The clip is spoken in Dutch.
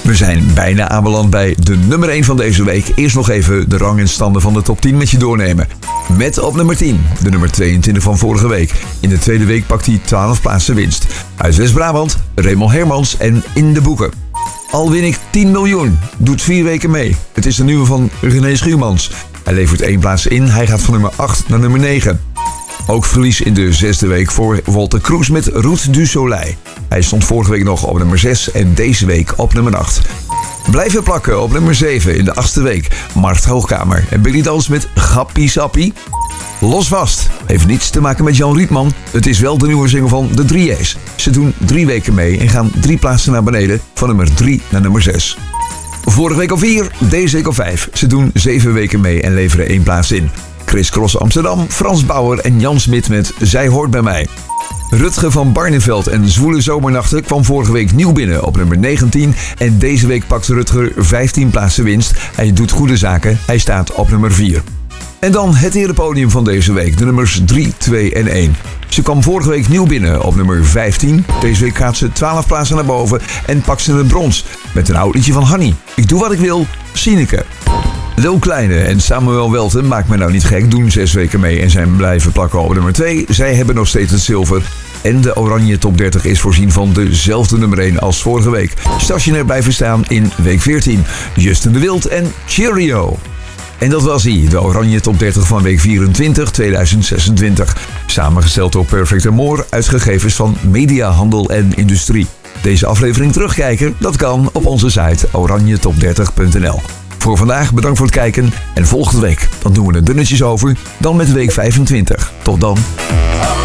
We zijn bijna aanbeland bij de nummer 1 van deze week. Eerst nog even de rang en standen van de top 10 met je doornemen. Met op nummer 10, de nummer 22 van vorige week. In de tweede week pakt hij 12 plaatsen winst. Uit West-Brabant, Raymond Hermans en In de Boeken. Al win ik 10 miljoen, doet 4 weken mee. Het is de nieuwe van René Schuurmans. Hij levert 1 plaats in, hij gaat van nummer 8 naar nummer 9. Ook verlies in de 6e week voor Walter Kroes met Route du Soleil. Hij stond vorige week nog op nummer 6 en deze week op nummer 8. Blijven plakken op nummer 7 in de 8e week. Mart Hoogkamer en Billy Dans met Gappie Sappie. Los vast. Heeft niets te maken met Jan Rietman. Het is wel de nieuwe single van de 3J's. Ze doen 3 weken mee en gaan 3 plaatsen naar beneden. Van nummer 3 naar nummer 6. Vorige week op 4, deze week op 5. Ze doen 7 weken mee en leveren 1 plaats in. Chris Cross Amsterdam, Frans Bauer en Jan Smit met Zij hoort bij mij. Rutger van Barneveld en Zwoele Zomernachten kwam vorige week nieuw binnen op nummer 19. En deze week pakt Rutger 15 plaatsen winst. Hij doet goede zaken, hij staat op nummer 4. En dan het erepodium van deze week, de nummers 3, 2 en 1. Ze kwam vorige week nieuw binnen op nummer 15. Deze week gaat ze 12 plaatsen naar boven en pakt ze het brons. Met een oud liedje van Hanny. Ik doe wat ik wil, Sineke. Lil Kleine en Samuel Welten, maakt me nou niet gek, doen 6 weken mee en zijn blijven plakken op nummer 2. Zij hebben nog steeds het zilver. En de Oranje Top 30 is voorzien van dezelfde nummer 1 als vorige week. Stationair blijven staan in week 14. Justin de Wild en Cheerio. En dat was hij, de Oranje Top 30 van week 24 2026. Samengesteld door Perfect Amore uit gegevens van Media, Handel en Industrie. Deze aflevering terugkijken, dat kan op onze site oranjetop30.nl. Voor vandaag bedankt voor het kijken en volgende week dan doen we het dunnetjes over, dan met week 25. Tot dan.